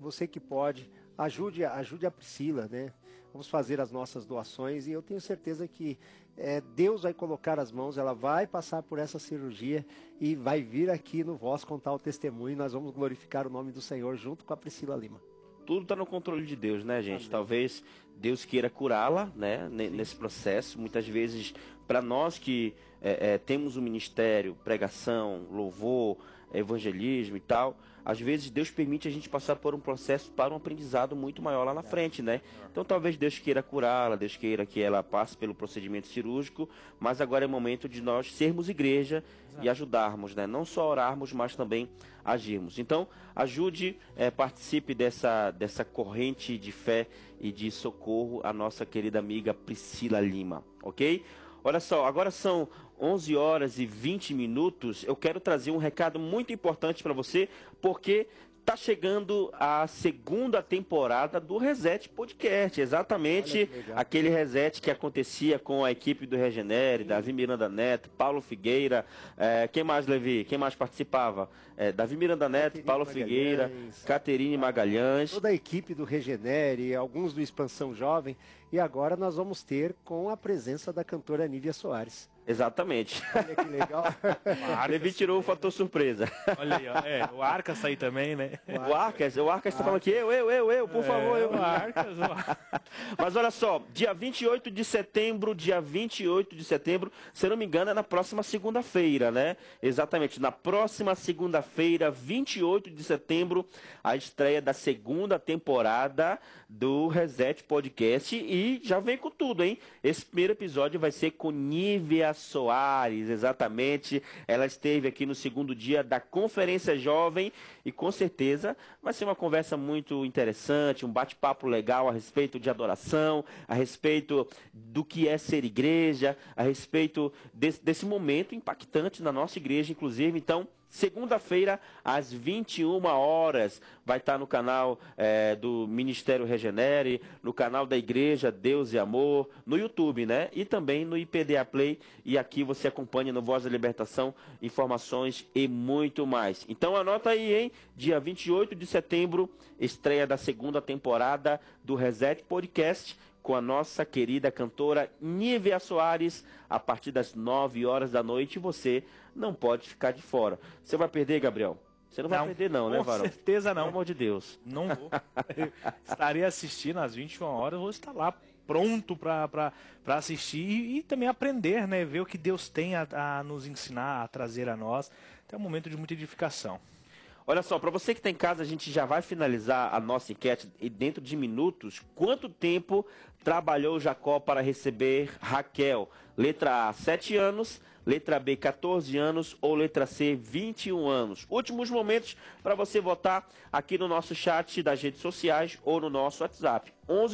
você que pode, ajude a Priscila, né? Vamos fazer as nossas doações e eu tenho certeza que Deus vai colocar as mãos, ela vai passar por essa cirurgia e vai vir aqui no Voz contar o testemunho e nós vamos glorificar o nome do Senhor junto com a Priscila Lima. Tudo está no controle de Deus, né, gente? Amém. Talvez Deus queira curá-la, né, nesse processo. Muitas vezes, para nós que temos um ministério, pregação, louvor, evangelismo e tal, às vezes Deus permite a gente passar por um processo para um aprendizado muito maior lá na frente, né? Então talvez Deus queira curá-la, Deus queira que ela passe pelo procedimento cirúrgico, mas agora é momento de nós sermos igreja e ajudarmos, né? Não só orarmos, mas também agirmos. Então ajude, participe dessa corrente de fé e de socorro a nossa querida amiga Priscila Lima, ok? Olha só, agora são 11 horas e 20 minutos. Eu quero trazer um recado muito importante para você, porque tá chegando a segunda temporada do Reset Podcast. Exatamente aquele reset que acontecia com a equipe do Regenere, Davi Miranda Neto, Paulo Figueira. Quem mais, Levi? Quem mais participava? Davi Miranda Neto, Caterine Paulo Magalhães, Figueira, Caterine Magalhães. Toda a equipe do Regenere, alguns do Expansão Jovem. E agora nós vamos ter com a presença da cantora Nívia Soares. Exatamente. Olha que legal. Levi tirou o fator surpresa. Olha aí, ó. O Arcas tá aí também, né? O Arcas tá falando aqui, eu, por favor, eu. O Arcas. Mas olha só, dia 28 de setembro, se eu não me engano, é na próxima segunda-feira, né? Exatamente, na próxima segunda-feira, 28 de setembro, a estreia da segunda temporada do Reset Podcast e já vem com tudo, hein? Esse primeiro episódio vai ser com Nívia Soares, exatamente. Ela esteve aqui no segundo dia da Conferência Jovem e com certeza vai ser uma conversa muito interessante, um bate-papo legal a respeito de adoração, a respeito do que é ser igreja, a respeito desse momento impactante na nossa igreja, inclusive. Então, segunda-feira, às 21 horas, vai estar no canal do Ministério Regenere, no canal da Igreja Deus e Amor, no YouTube, né? E também no IPDA Play. E aqui você acompanha no Voz da Libertação informações e muito mais. Então anota aí, hein? Dia 28 de setembro, estreia da segunda temporada do Reset Podcast, com a nossa querida cantora Nívia Soares, a partir das 9 horas da noite. Você não pode ficar de fora. Você vai perder, Gabriel? Você não vai perder não, né, Varão? Com certeza não. Pelo amor de Deus. Não vou. Estarei assistindo às 21 horas, vou estar lá pronto para assistir e também aprender, né? Ver o que Deus tem a nos ensinar, a trazer a nós. É um momento de muita edificação. Olha só, para você que está em casa, a gente já vai finalizar a nossa enquete e dentro de minutos, quanto tempo trabalhou Jacó para receber Raquel? Letra A, 7 anos, letra B, 14 anos ou letra C, 21 anos. Últimos momentos para você votar aqui no nosso chat das redes sociais ou no nosso WhatsApp.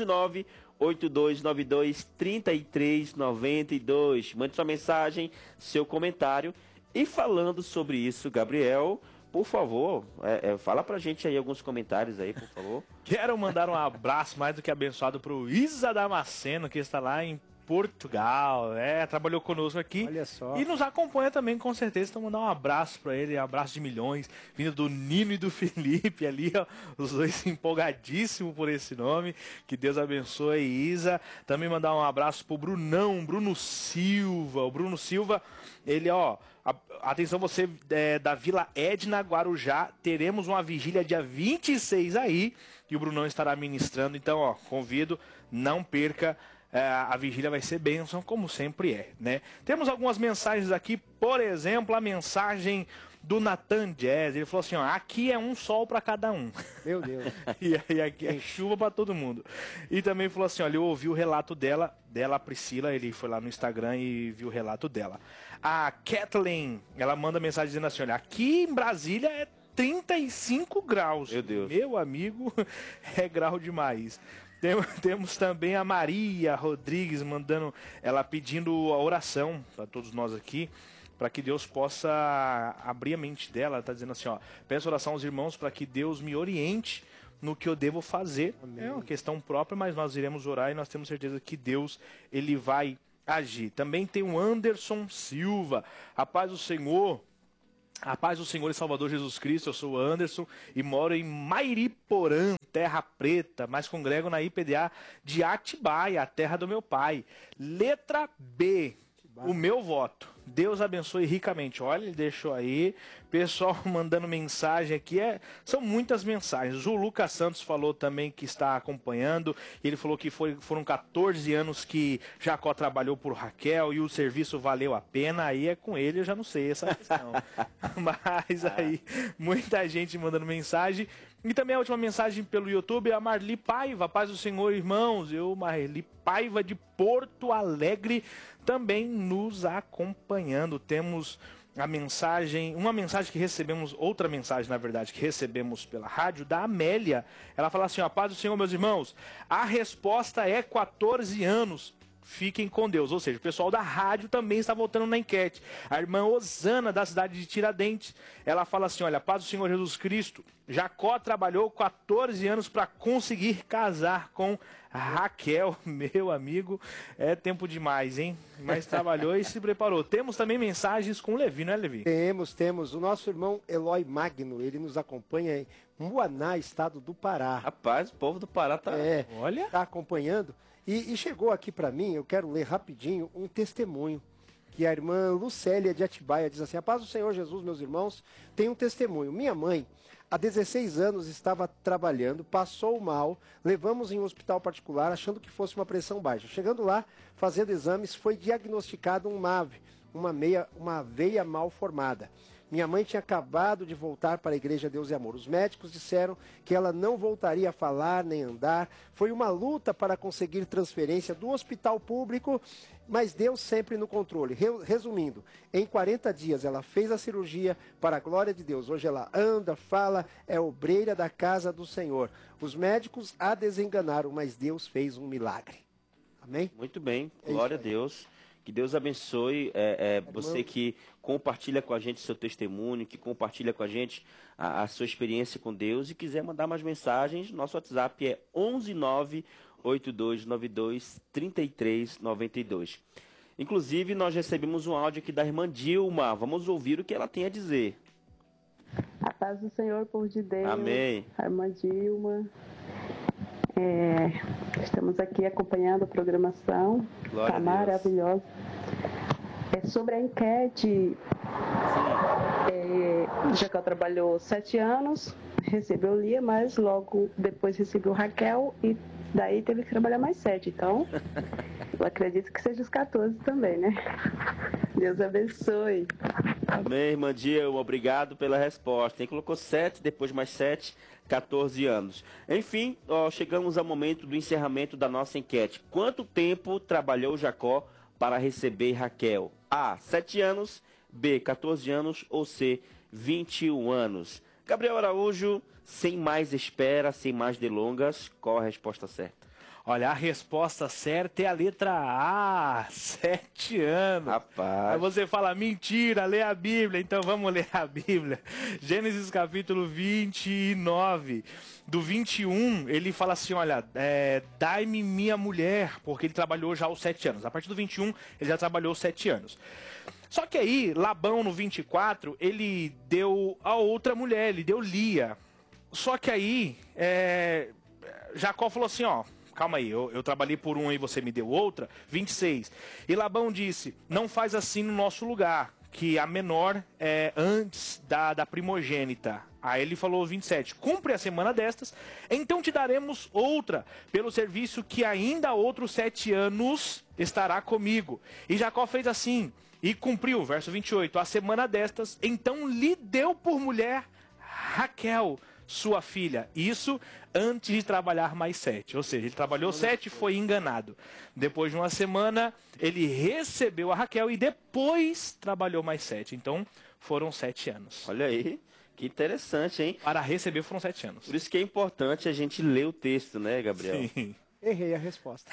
11982923392. Mande sua mensagem, seu comentário. E falando sobre isso, Gabriel, por favor, fala pra gente aí alguns comentários aí, por favor. Quero mandar um abraço mais do que abençoado pro Isa Damasceno, que está lá em Portugal, trabalhou conosco aqui. Olha só. E nos acompanha também, com certeza. Então, mandar um abraço para ele, um abraço de milhões, vindo do Nino e do Felipe ali, ó, os dois empolgadíssimos por esse nome. Que Deus abençoe, Isa. Também mandar um abraço pro Bruno Silva. O Bruno Silva, ele, ó, atenção você da Vila Edna, Guarujá, teremos uma vigília dia 26 aí, e o Brunão estará ministrando. Então, ó, convido, não perca. A vigília vai ser bênção, como sempre é, né? Temos algumas mensagens aqui, por exemplo, a mensagem do Nathan Jazz. Ele falou assim, ó, aqui é um sol para cada um. Meu Deus. E aqui é chuva para todo mundo. E também falou assim, olha, eu ouvi o relato dela, a Priscila, ele foi lá no Instagram e viu o relato dela. A Kathleen, ela manda mensagem dizendo assim, olha, aqui em Brasília é 35 graus. Meu Deus. Meu amigo, é grau demais. Temos também a Maria Rodrigues mandando, ela pedindo a oração para todos nós aqui, para que Deus possa abrir a mente dela. Ela está dizendo assim, ó, peço oração aos irmãos para que Deus me oriente no que eu devo fazer. Amém. É uma questão própria, mas nós iremos orar e nós temos certeza que Deus, ele vai agir. Também tem o Anderson Silva, a paz do Senhor. A paz do Senhor e Salvador Jesus Cristo, eu sou o Anderson e moro em Mairiporã, Terra Preta, mas congrego na IPDA de Atibaia, a terra do meu pai. Letra B, o meu voto. Deus abençoe ricamente. Olha, ele deixou aí. Pessoal mandando mensagem aqui. São muitas mensagens. O Lucas Santos falou também que está acompanhando. Ele falou que foram 14 anos que Jacó trabalhou por Raquel e o serviço valeu a pena. Aí é com ele, eu já não sei essa questão. Mas aí, muita gente mandando mensagem. E também a última mensagem pelo YouTube, a Marli Paiva, paz do Senhor, irmãos. Eu, Marli Paiva, de Porto Alegre, também nos acompanhando. Temos uma mensagem que recebemos, outra mensagem, na verdade, que recebemos pela rádio, da Amélia. Ela fala assim, ó, paz do Senhor, meus irmãos, a resposta é 14 anos. Fiquem com Deus. Ou seja, o pessoal da rádio também está votando na enquete. A irmã Osana, da cidade de Tiradentes, ela fala assim, olha, paz do Senhor Jesus Cristo, Jacó trabalhou 14 anos para conseguir casar com Raquel. Meu amigo, é tempo demais, hein? Mas trabalhou e se preparou. Temos também mensagens com o Levi, não é, Levi? Temos. O nosso irmão Eloy Magno, ele nos acompanha em Muaná, estado do Pará. Rapaz, o povo do Pará tá... Olha, tá acompanhando. E chegou aqui para mim, eu quero ler rapidinho um testemunho que a irmã Lucélia de Atibaia diz assim, a paz do Senhor Jesus, meus irmãos, tem um testemunho. Minha mãe, há 16 anos, estava trabalhando, passou mal, levamos em um hospital particular achando que fosse uma pressão baixa. Chegando lá, fazendo exames, foi diagnosticado um MAV, uma veia mal formada. Minha mãe tinha acabado de voltar para a Igreja Deus e Amor. Os médicos disseram que ela não voltaria a falar nem andar. Foi uma luta para conseguir transferência do hospital público, mas Deus sempre no controle. Resumindo, em 40 dias ela fez a cirurgia para a glória de Deus. Hoje ela anda, fala, é obreira da casa do Senhor. Os médicos a desenganaram, mas Deus fez um milagre. Amém? Muito bem, glória a Deus. Que Deus abençoe você que compartilha com a gente seu testemunho, que compartilha com a gente a sua experiência com Deus e quiser mandar mais mensagens, nosso WhatsApp é 11982923392. Inclusive, nós recebemos um áudio aqui da irmã Dilma. Vamos ouvir o que ela tem a dizer. A paz do Senhor, povo de Deus. Amém. A irmã Dilma. Estamos aqui acompanhando a programação. Glória Está a Deus. maravilhosa. Sobre a enquete, Jacó trabalhou 7 anos, recebeu Lia, mas logo depois recebeu Raquel e daí teve que trabalhar mais 7. Então, eu acredito que seja os 14 também, né? Deus abençoe. Amém, irmã Dilma, obrigado pela resposta. Quem colocou 7, depois mais 7, 14 anos. Enfim, chegamos ao momento do encerramento da nossa enquete. Quanto tempo trabalhou Jacó para receber Raquel? A, 7 anos, B, 14 anos ou C, 21 anos? Gabriel Araújo, sem mais espera, sem mais delongas, qual a resposta certa? olha, a resposta certa é a letra A, 7 anos. Rapaz. Aí você fala, mentira, lê a Bíblia. Então vamos ler a Bíblia. Gênesis capítulo 29, do 21, ele fala assim, olha, dai-me minha mulher, porque ele trabalhou já aos 7 anos. A partir do 21, ele já trabalhou 7 anos. Só que aí, Labão, no 24, ele deu a outra mulher, ele deu Lia. Só que aí, Jacó falou assim, ó, calma aí, eu trabalhei por um e você me deu outra, 26. E Labão disse, não faz assim no nosso lugar, que a menor é antes da primogênita. Aí ele falou 27, cumpre a semana destas, então te daremos outra, pelo serviço que ainda há outros 7 anos estará comigo. E Jacó fez assim, e cumpriu, verso 28, a semana destas, então lhe deu por mulher Raquel, sua filha. Isso antes de trabalhar mais 7. Ou seja, ele trabalhou 7 e foi enganado. Depois de uma semana, ele recebeu a Raquel e depois trabalhou mais 7. Então, foram 7 anos. Olha aí, que interessante, hein? Para receber foram 7 anos. Por isso que é importante a gente ler o texto, né, Gabriel? Sim. Errei a resposta.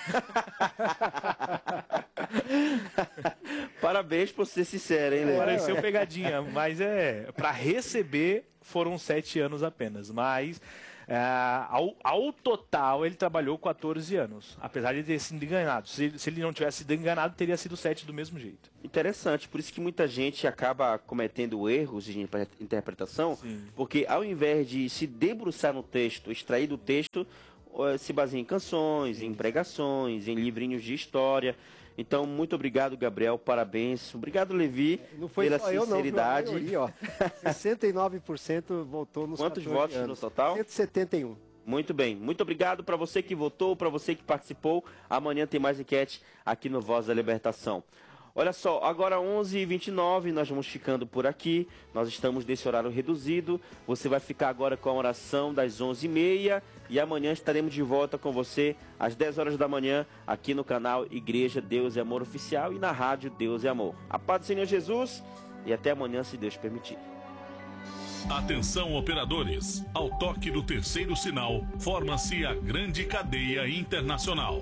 Parabéns por ser sincero, hein, Léo? Pareceu pegadinha, mas para receber foram 7 anos apenas. Mas Ao total, ele trabalhou 14 anos, apesar de ter sido enganado. Se ele não tivesse sido enganado, teria sido 7 do mesmo jeito. Interessante, por isso que muita gente acaba cometendo erros de interpretação, Sim. porque ao invés de se debruçar no texto, extrair do texto, se baseia em canções, em pregações, em livrinhos de história. Então, muito obrigado, Gabriel, parabéns. Obrigado, Levi, Não foi pela só eu, sinceridade. não, viu? A maioria, ó. 69% votou nos Quantos 14 votos anos. no total? 171. Muito bem, muito obrigado para você que votou, para você que participou. Amanhã tem mais enquete aqui no Voz da Libertação. Olha só, agora 11h29, nós vamos ficando por aqui. Nós estamos nesse horário reduzido. Você vai ficar agora com a oração das 11h30 e amanhã estaremos de volta com você às 10 horas da manhã aqui no canal Igreja Deus é Amor Oficial e na rádio Deus é Amor. A paz do Senhor Jesus e até amanhã, se Deus permitir. Atenção, operadores. Ao toque do terceiro sinal, forma-se a grande cadeia internacional.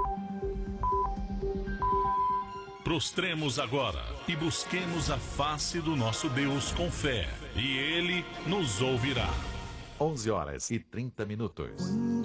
Prostremos agora e busquemos a face do nosso Deus com fé, e Ele nos ouvirá. 11h30.